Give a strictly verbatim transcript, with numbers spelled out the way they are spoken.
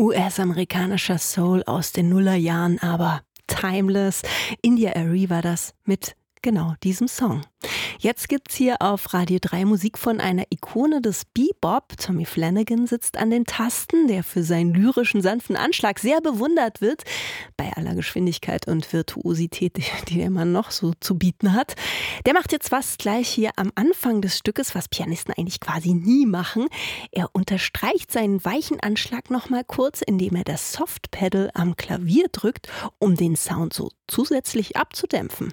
U S-amerikanischer Soul aus den Nullerjahren, aber timeless. India.Arie war das mit genau diesem Song. Jetzt gibt's hier auf Radio drei Musik von einer Ikone des Bebop. Tommy Flanagan sitzt an den Tasten, der für seinen lyrischen, sanften Anschlag sehr bewundert wird. Bei aller Geschwindigkeit und Virtuosität, die der Mann noch so zu bieten hat. Der macht jetzt was gleich hier am Anfang des Stückes, was Pianisten eigentlich quasi nie machen. Er unterstreicht seinen weichen Anschlag noch mal kurz, indem er das Soft-Pedal am Klavier drückt, um den Sound so zusätzlich abzudämpfen.